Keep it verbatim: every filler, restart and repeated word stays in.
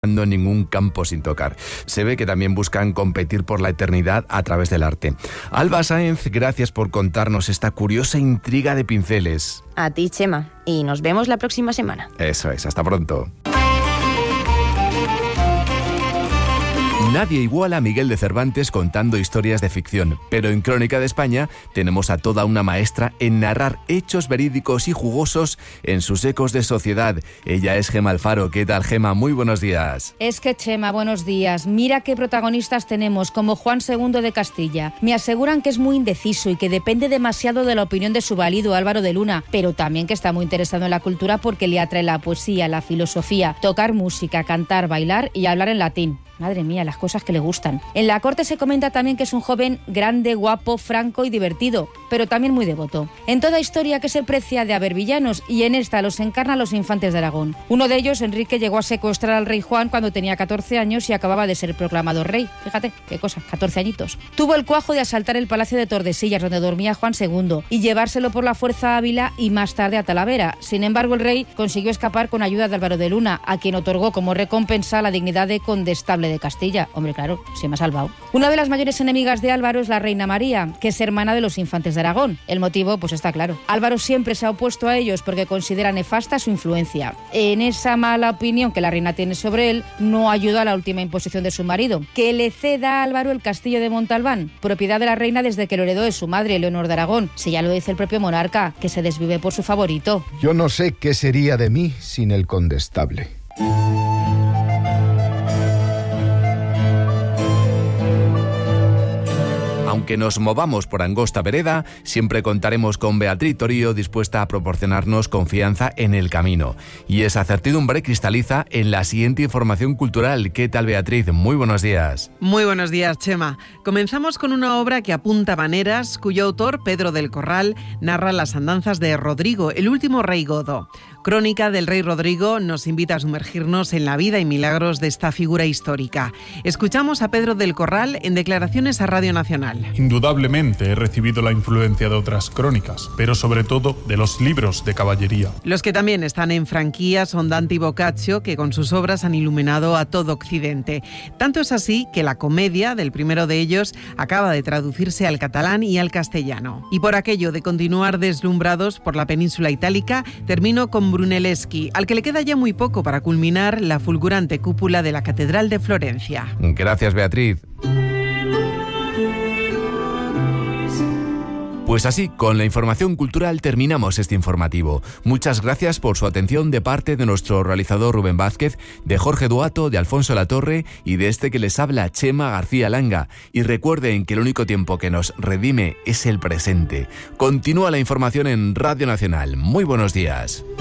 ningún campo sin tocar. Se ve que también buscan competir por la eternidad a través del arte. Alba Sáenz, gracias por contarnos esta curiosa intriga de pinceles. A ti, Chema, y nos vemos la próxima semana. Eso es, hasta pronto. Nadie iguala a Miguel de Cervantes contando historias de ficción, pero en Crónica de España tenemos a toda una maestra en narrar hechos verídicos y jugosos en sus ecos de sociedad. Ella es Gema Alfaro. ¿Qué tal, Gema? Muy buenos días. Es que, Chema, buenos días. Mira qué protagonistas tenemos, como Juan segundo de Castilla. Me aseguran que es muy indeciso y que depende demasiado de la opinión de su valido Álvaro de Luna, pero también que está muy interesado en la cultura porque le atrae la poesía, la filosofía, tocar música, cantar, bailar y hablar en latín. Madre mía, las cosas que le gustan. En la corte se comenta también que es un joven grande, guapo, franco y divertido, pero también muy devoto. En toda historia que se precia de haber villanos, y en esta los encarnan los infantes de Aragón. Uno de ellos, Enrique, llegó a secuestrar al rey Juan cuando tenía catorce años y acababa de ser proclamado rey. Fíjate, qué cosa, catorce añitos. Tuvo el cuajo de asaltar el palacio de Tordesillas, donde dormía Juan segundo, y llevárselo por la fuerza a Ávila y más tarde a Talavera. Sin embargo, el rey consiguió escapar con ayuda de Álvaro de Luna, a quien otorgó como recompensa la dignidad de condestable de Castilla. Hombre, claro, se me ha salvado. Una de las mayores enemigas de Álvaro es la reina María, que es hermana de los infantes de Aragón. El motivo, pues está claro. Álvaro siempre se ha opuesto a ellos porque considera nefasta su influencia. En esa mala opinión que la reina tiene sobre él, no ayuda a la última imposición de su marido, que le ceda a Álvaro el castillo de Montalbán, propiedad de la reina desde que lo heredó de su madre, Leonor de Aragón. Si ya lo dice el propio monarca, que se desvive por su favorito. Yo no sé qué sería de mí sin el condestable. Aunque nos movamos por angosta vereda, siempre contaremos con Beatriz Torío, dispuesta a proporcionarnos confianza en el camino. Y esa certidumbre cristaliza en la siguiente información cultural. ¿Qué tal, Beatriz? Muy buenos días. Muy buenos días, Chema. Comenzamos con una obra que apunta maneras, cuyo autor, Pedro del Corral, narra las andanzas de Rodrigo, el último rey godo. Crónica del rey Rodrigo nos invita a sumergirnos en la vida y milagros de esta figura histórica. Escuchamos a Pedro del Corral en declaraciones a Radio Nacional. Indudablemente he recibido la influencia de otras crónicas, pero sobre todo de los libros de caballería. Los que también están en franquía son Dante y Boccaccio, que con sus obras han iluminado a todo Occidente. Tanto es así que la comedia del primero de ellos acaba de traducirse al catalán y al castellano. Y por aquello de continuar deslumbrados por la península itálica, termino con Brunelleschi, al que le queda ya muy poco para culminar la fulgurante cúpula de la Catedral de Florencia. Gracias, Beatriz. Pues así, con la información cultural terminamos este informativo. Muchas gracias por su atención de parte de nuestro realizador Rubén Vázquez, de Jorge Duato, de Alfonso Latorre y de este que les habla, Chema García Langa. Y recuerden que el único tiempo que nos redime es el presente. Continúa la información en Radio Nacional. Muy buenos días.